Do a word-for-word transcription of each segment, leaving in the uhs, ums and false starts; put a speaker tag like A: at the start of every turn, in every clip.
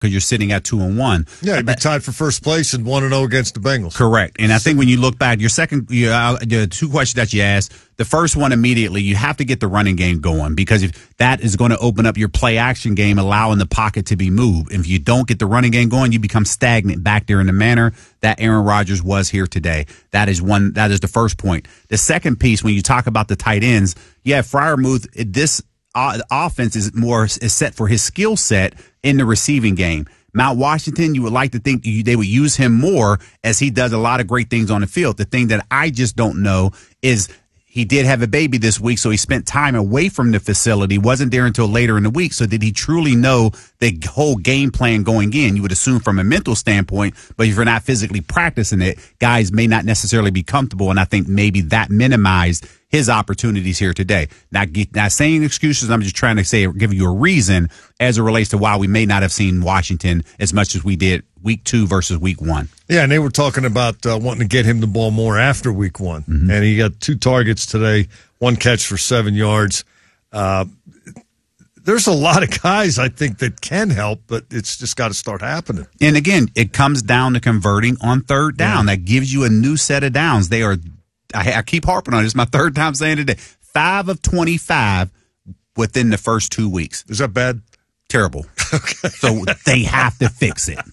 A: because you're sitting at two and one.
B: Yeah, you'd be tied for first place and one and zero against the Bengals.
A: Correct. And I think when you look back, your second, you, uh, the two questions that you asked, the first one immediately, you have to get the running game going, because if that is going to open up your play action game, allowing the pocket to be moved. If you don't get the running game going, you become stagnant back there in the manner that Aaron Rodgers was here today. That is one. That is the first point. The second piece, when you talk about the tight ends, yeah, Freiermuth, this uh, offense is more is set for his skill set in the receiving game. Mount Washington, you would like to think you, they would use him more, as he does a lot of great things on the field. The thing that I just don't know is he did have a baby this week, so he spent time away from the facility, wasn't there until later in the week. So did he truly know the whole game plan going in? You would assume from a mental standpoint, but if you're not physically practicing it, guys may not necessarily be comfortable, and I think maybe that minimized his opportunities here today. Not, not saying excuses, I'm just trying to say, give you a reason as it relates to why we may not have seen Washington as much as we did week two versus week one.
B: Yeah, and they were talking about uh, wanting to get him the ball more after week one. Mm-hmm. And he got two targets today, one catch for seven yards. Uh, there's a lot of guys, I think, that can help, but it's just got to start happening.
A: And again, it comes down to converting on third down. Yeah. That gives you a new set of downs. They are, I, I keep harping on it. It's my third time saying it today. Five of twenty-five within the first two weeks.
B: Is that bad?
A: Terrible. Okay. So they have to fix it.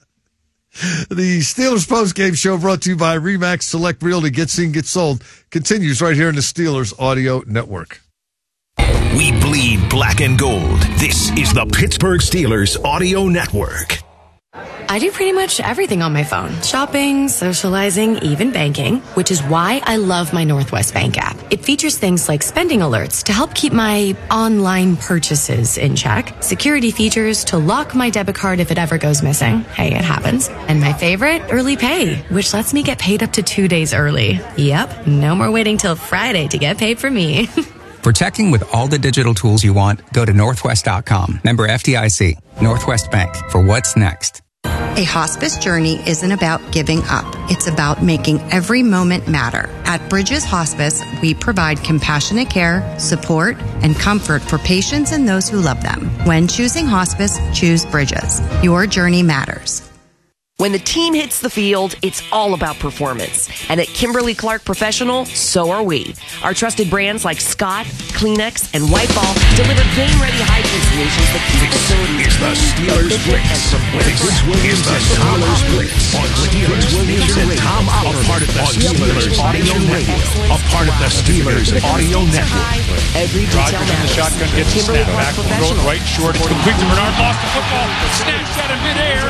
B: The Steelers postgame show, brought to you by RE/MAX Select Realty. Get seen, get sold, continues right here in the Steelers Audio Network.
C: We bleed black and gold. This is the Pittsburgh Steelers Audio Network.
D: I do pretty much everything on my phone. Shopping, socializing, even banking, which is why I love my Northwest Bank app. It features things like spending alerts to help keep my online purchases in check, security features to lock my debit card if it ever goes missing. Hey, it happens. And my favorite, early pay, which lets me get paid up to two days early. Yep, no more waiting till Friday to get paid for me.
E: Protecting with all the digital tools you want, go to northwest dot com. Member F D I C. Northwest Bank, for what's next.
F: A hospice journey isn't about giving up. It's about making every moment matter. At Bridges Hospice, we provide compassionate care, support, and comfort for patients and those who love them. When choosing hospice, choose Bridges. Your journey matters.
G: When the team hits the field, it's all about performance. And at Kimberly-Clark Professional, so are we. Our trusted brands like Scott, Kleenex, and Whiteball deliver game-ready hygiene solutions that keep facilities
C: is the Steelers Blitz. This is the Steelers Blitz on Steelers Williams and Tom Oliver, a part of the Steelers Audio Radio, a part of the Steelers Audio Network.
G: Every detail matters.
H: Shotgun gets the snap back. Throw it right short. It's complete to Bernard. Lost the football. Snatched out of midair.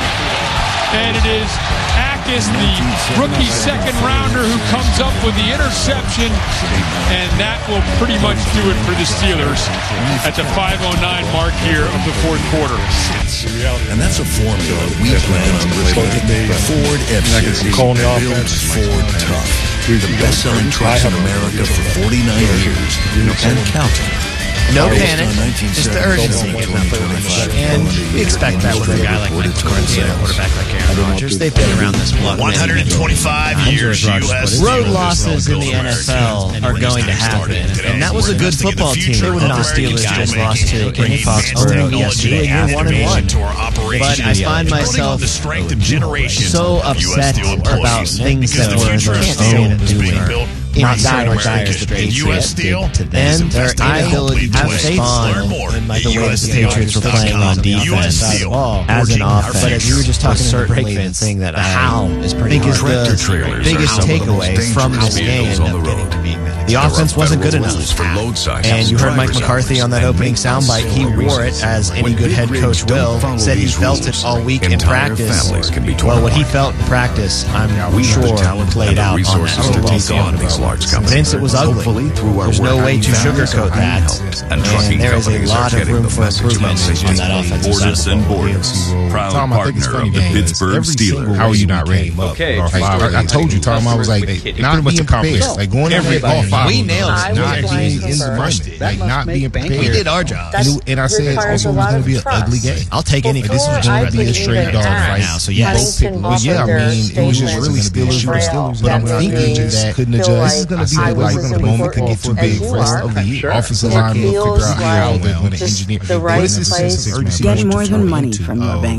H: And it is Akis, the rookie second rounder, who comes up with the interception. And that will pretty much do it for the Steelers at the five oh nine mark here of the fourth quarter.
C: And that's a formula we plan on repeating. Ford F-Series builds Ford tough. The best-selling trucks in America for forty-nine years and counting.
I: No panic, just the urgency getting up over And we expect that with a guy like Mike McCarthy and a quarterback like Aaron Rodgers. They've been around this block.
C: one hundred twenty-five years U S
I: Road losses in the N F L are going to happen, and that was a good football team that the Steelers just lost to in Foxborough yesterday. You're one and one. But I find myself so upset about things that were their own doing. Not die or die as the Patriots did to them. And their inability to respond in the way the Patriots were playing on defense as an offense. But as you were just talking to the break thing that I think is the biggest takeaway from this game. The offense wasn't good enough. And you heard Mike McCarthy on that opening soundbite. He wore it, as any good head coach will. Said he felt it all week in practice. Well, what he felt in practice, I'm sure, played out on that football field. Vince, it was ugly. There's no way to sugarcoat that. And there is a lot of room for improvement on that offensive side of the ball.
J: Proud Tom, partner of the Pittsburgh Steelers. How are you not ready?
K: Okay.
J: I, I, I told you, Tom, I was like, not being prepared. Like going every all five
I: We nailed it.
K: Not being in the moment, like not being prepared.
I: We did our job.
K: And, it, and I said also it was going to be an ugly game.
I: I'll take any.
K: This was going to be a straight dog right now. So yeah, both pick, well, yeah, I mean, it was just really Steelers versus. But I'm thinking that couldn't adjust. This is going to be like the moment could get too big rest of the year. Offensive line will figure out how they're going to engineer.
L: What is this sense of urgency?
M: Get more than money from your bank.